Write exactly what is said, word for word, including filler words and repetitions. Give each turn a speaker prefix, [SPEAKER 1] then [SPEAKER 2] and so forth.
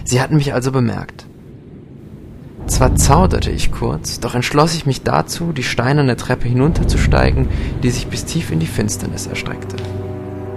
[SPEAKER 1] Sie hatten mich also bemerkt. Zwar zauderte ich kurz, doch entschloss ich mich dazu, die steinerne Treppe hinunterzusteigen, die sich bis tief in die Finsternis erstreckte.